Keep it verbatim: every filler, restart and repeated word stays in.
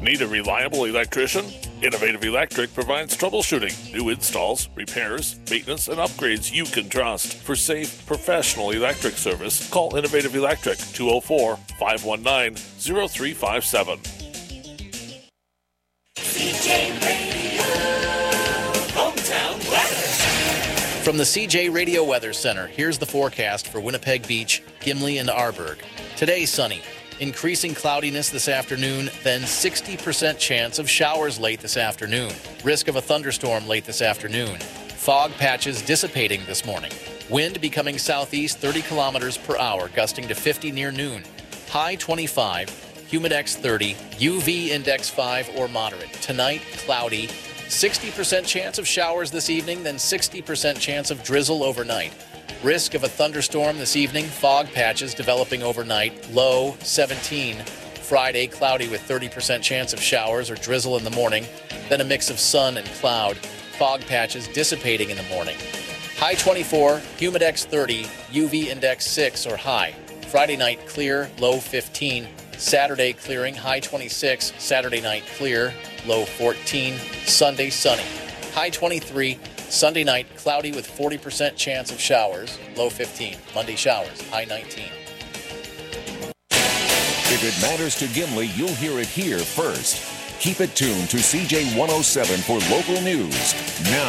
Need a reliable electrician? Innovative Electric provides troubleshooting, new installs, repairs, maintenance, and upgrades you can trust. For safe, professional electric service, call Innovative Electric, two oh four, five one nine, oh three five seven. C J Radio, hometown weather. From the C J Radio Weather Center, here's the forecast for Winnipeg Beach, Gimli, and Arborg. Today, sunny. Increasing cloudiness this afternoon, then sixty percent chance of showers late this afternoon. Risk of a thunderstorm late this afternoon. Fog patches dissipating this morning. Wind becoming southeast thirty kilometers per hour, gusting to fifty near noon. High twenty-five, humidex thirty, U V index five or moderate. Tonight, cloudy. sixty percent chance of showers this evening, then sixty percent chance of drizzle overnight. Risk of a thunderstorm this evening, fog patches developing overnight, low seventeen. Friday, cloudy with thirty percent chance of showers or drizzle in the morning, then a mix of sun and cloud, fog patches dissipating in the morning. High twenty-four, humidex thirty, U V index six or high. Friday night clear, low fifteen. Saturday clearing, high twenty-six. Saturday night clear, low fourteen. Sunday sunny. High twenty-three. Sunday night, cloudy with forty percent chance of showers, low fifteen. Monday showers, high nineteen. If it matters to Gimli, you'll hear it here first. Keep it tuned to C J one oh seven for local news. Now,